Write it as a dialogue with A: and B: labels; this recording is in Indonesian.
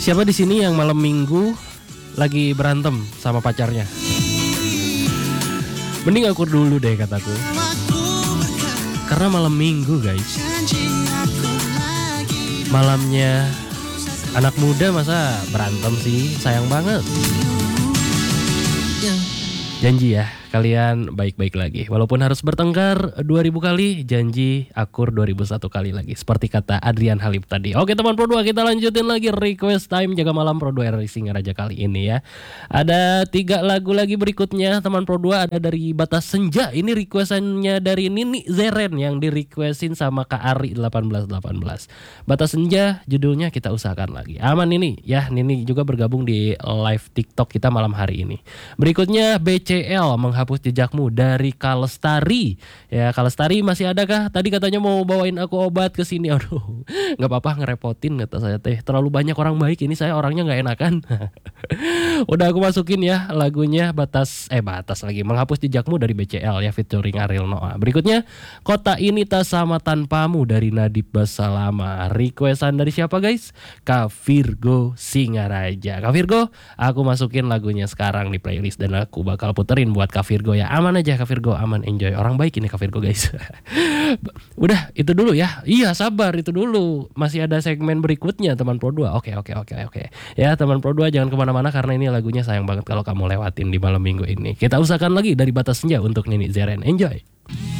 A: Siapa di sini yang malam minggu lagi berantem sama pacarnya? Mending akur dulu deh kataku. Karena malam minggu guys, malamnya anak muda masa berantem sih, sayang banget. Janji ya, kalian baik-baik lagi. Walaupun harus bertengkar 2000 kali, janji akur 2001 kali lagi. Seperti kata Adrian Halim tadi. Oke teman Pro 2, kita lanjutin lagi request time jaga malam Pro 2 RRI Singaraja kali ini ya. Ada 3 lagu lagi berikutnya teman Pro 2. Ada dari Batas Senja. Ini requestannya dari Nini Zeren yang di requestin sama Kak Ari 1818. Batas Senja judulnya kita usahakan lagi. Aman Nini ya, Nini juga bergabung di live TikTok kita malam hari ini. Berikutnya BCL menghapus jejakmu dari Kalestari. Ya Kalestari masih adakah? Tadi katanya mau bawain aku obat ke sini. Aduh, nggak apa-apa ngerepotin kata saya teh. Terlalu banyak orang baik ini, saya orangnya nggak enakan. Udah aku masukin ya lagunya batas lagi menghapus jejakmu dari BCL ya featuring Ariel Noah. Berikutnya Kota Ini Tak Sama Tanpamu dari Nadib Basalama. Requestan dari siapa guys? Kak Virgo Singaraja. Kak Virgo, aku masukin lagunya sekarang di playlist dan aku bakal puterin buat Kak Virgo ya. Aman aja Kak Virgo, aman, enjoy. Orang baik ini Kak Virgo guys. Udah itu dulu ya. Iya sabar itu dulu. Masih ada segmen berikutnya teman Pro 2. Oke. Ya teman Pro 2 jangan kemana-mana karena ini lagunya sayang banget kalau kamu lewatin di malam minggu ini. Kita usahakan lagi dari Batas Senja untuk Nini Zeren. Enjoy.